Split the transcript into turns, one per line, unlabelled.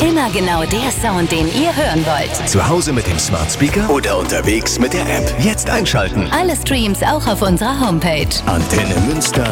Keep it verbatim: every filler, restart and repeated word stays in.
Immer genau der Sound, den ihr hören wollt.
Zu Hause mit dem Smart Speaker oder unterwegs mit der App. Jetzt einschalten.
Alle Streams auch auf unserer Homepage.
Antenne Münster.